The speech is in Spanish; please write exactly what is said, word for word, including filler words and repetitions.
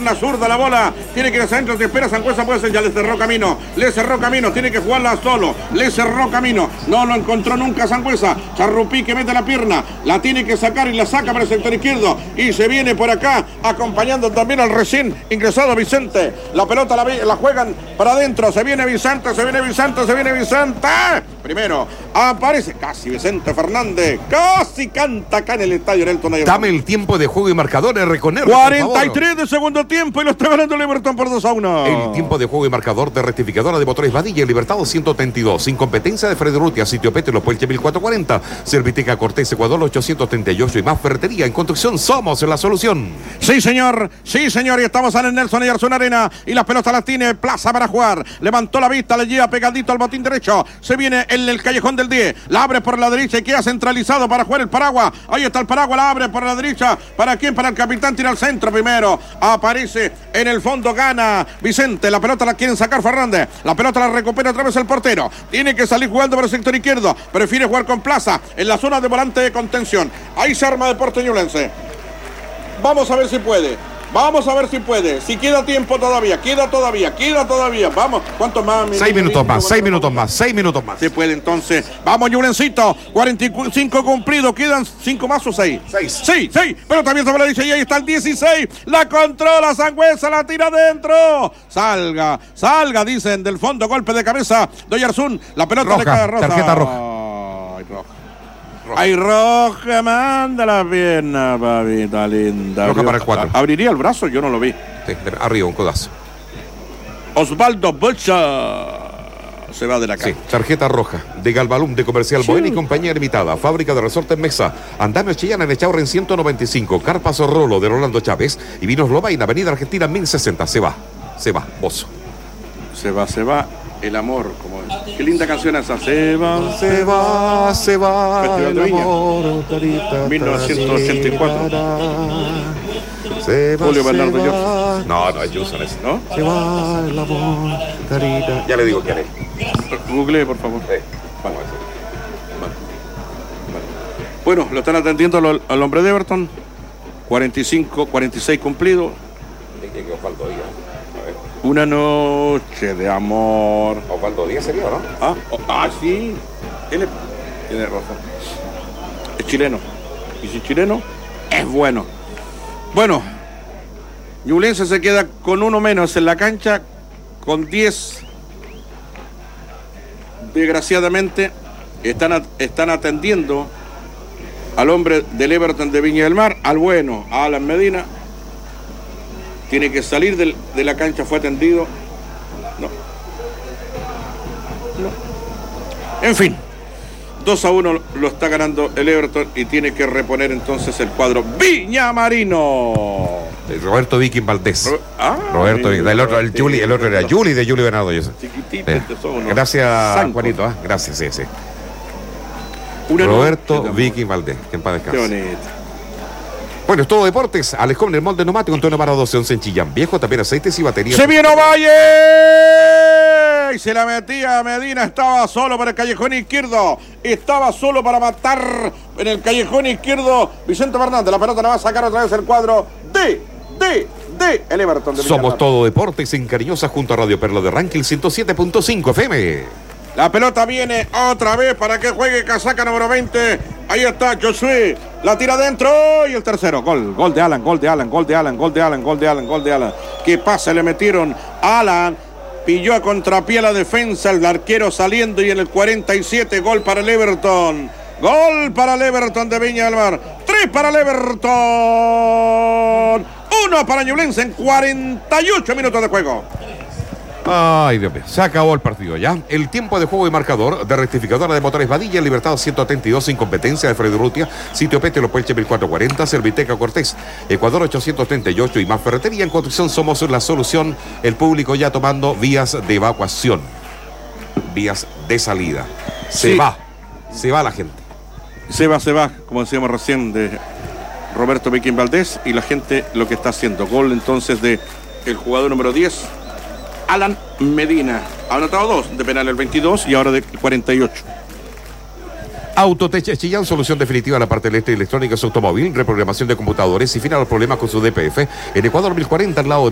pierna zurda la bola. Tiene que ir hacia adentro, se espera Sangüesa, puede ser, ya le cerró camino. Le cerró camino, tiene que jugarla solo. Le cerró camino. No lo encontró nunca Sangüesa. Charrupí que mete la pierna. La tiene que sacar y la saca para el sector izquierdo. Y se viene por acá acompañando también al recién ingresado Vicente. La pelota la, la juegan para adentro. Se viene Vicente, se viene Vicente, se viene Vicente. Primero aparece casi Vicente Fernández. Casi canta acá en el estadio Nelton. Dame el tiempo de juego y marcadores, Reconer. cuarenta y tres de segundo tiempo y lo está ganando el Everton por dos a uno. El tiempo de juego y marcador de rectificadora de motores Badilla, Libertado ciento treinta y dos. Sin competencia de Freddy Rutia, Sitio Petro, Puelche mil cuatrocientos cuarenta. Serviteca Cortés, Ecuador ochocientos treinta y ocho y más ferretería. En construcción somos la solución. Sí, señor. Sí, señor. Y estamos en el Nelson Oyarzún Arena. Y las pelotas las tiene Plaza para jugar. Levantó la vista, le lleva pegadito al botín derecho. Se viene en el callejón del diez. La abre por la derecha y queda centralizado para jugar el paraguas. Ahí está el paraguas, la abre por la derecha. ¿Para quién? Para el capitán. Tira al centro primero. Aparece en el fondo, gana Vicente. La pelota la quieren sacar Fernández. La pelota la recupera otra vez el portero. Tiene que salir jugando por el sector izquierdo. Prefiere jugar con Plaza en la zona de volante de contención. Ahí se arma Deportes Ñublense. Vamos a ver si puede. Vamos a ver si puede. Si queda tiempo todavía. Queda todavía. Queda todavía. Vamos. ¿Cuántos más? Seis minutos más. Seis minutos más. Seis minutos más. Se puede entonces. Vamos, Ñublencito. cuarenta y cinco cumplido. ¿Quedan cinco más o seis? Seis. Sí, seis. Pero también se me la dice y ahí está el dieciséis. La controla Sangüesa. La tira adentro. Salga. Salga, dicen del fondo. Golpe de cabeza de Oyarzún. La pelota roja, le cae roja. Tarjeta roja. Ay, roja. Roja. Ay, roja, manda la pierna, papita linda. Roja para el cuatro. ¿Abriría el brazo? Yo no lo vi. Sí, arriba, un codazo. Osvaldo Bocha se va de la calle. Sí, tarjeta roja de Galbalum de Comercial sí. Bohén y Compañía Limitada. Fábrica de resortes Mesa. Andamio Chillana en Echaurren en ciento noventa y cinco. Carpas Rolo de Rolando Chávez. Y Vinos Lobaina, Avenida Argentina mil sesenta. Se va, se va, Bozo. Se va, se va. El amor, como es. Qué linda canción esa. Se va, se va, se va. Festival de Viña. mil novecientos ochenta y cuatro. Se va, Julio Bernardo se George. No, no es Juson ese, ¿no? Se va el amor, carita. Ya le digo quién es. Google, por favor. Sí. Vamos a ver. Vale. Vale. Bueno, lo están atendiendo al, al hombre de Everton. cuarenta y cinco, cuarenta y seis cumplido. ¿Qué Osvaldo Díaz? Una noche de amor. Osvaldo Díaz sería, ¿no? Ah, oh, ah sí. Tiene, tiene razón. Es chileno. Y si es chileno, es bueno. Bueno, Ñublense se queda con uno menos en la cancha, con diez. Desgraciadamente, están, están atendiendo al hombre del Everton de Viña del Mar, al bueno, a Alan Medina. Tiene que salir del, de la cancha, fue atendido. No. No. En fin, dos a uno lo está ganando el Everton y tiene que reponer entonces el cuadro Viñamarino. Roberto Viking Valdés. Ro ah, Roberto Viking. El otro, el Juli, el otro era Juli de Juli Bernardo. Chiquitito, eh. Gracias, Sanco. Juanito. ¿eh? Gracias, sí, sí. Una Roberto Viking Valdés. Que en paz descanse. Qué bonito. Bueno, es todo deportes. Alejón del molde neumático, Antonio Mara doce once en Chillán Viejo, también aceites y baterías. ¡Se vino Valle! Y se la metía a Medina, estaba solo para el callejón izquierdo. Estaba solo para matar en el callejón izquierdo Vicente Fernández. La pelota la va a sacar otra vez el cuadro de, de, de el Everton. De Somos todo deportes en Cariñosa junto a Radio Perla de Ranking ciento siete punto cinco F M. La pelota viene otra vez para que juegue casaca número veinte. Ahí está Josué. La tira adentro y el tercero. Gol. Gol de Alan, gol de Alan, gol de Alan, gol de Alan, gol de Alan, gol de Alan. ¿Qué pasa? Le metieron a Alan. Pilló a contrapié la defensa. El arquero saliendo y en el cuarenta y siete gol para el Everton. Gol para el Everton de Viña del Mar. Tres para el Everton. Uno para Ñublense en cuarenta y ocho minutos de juego. Ay, Dios mío, se acabó el partido ya. El tiempo de juego y marcador de rectificadora de motores Badilla, Libertad ciento treinta y dos, sin competencia de Freddy Rutia, Sitio Petro, Puelche mil cuatrocientos cuarenta, Serviteca Cortés, Ecuador ochocientos treinta y ocho y más ferretería. En construcción somos la solución. El público ya tomando vías de evacuación, vías de salida. Se sí. va, se va la gente. Se va, se va, como decíamos recién, de Roberto Viking Valdés, y la gente lo que está haciendo. Gol entonces de el jugador número diez. Alan Medina ha anotado dos de penal el veintidós y ahora de cuarenta y ocho. Autotech Chillán, solución definitiva a la parte eléctrica y electrónica de su automóvil, reprogramación de computadores y final a los problemas con su D P F. En Ecuador mil cuarenta al lado de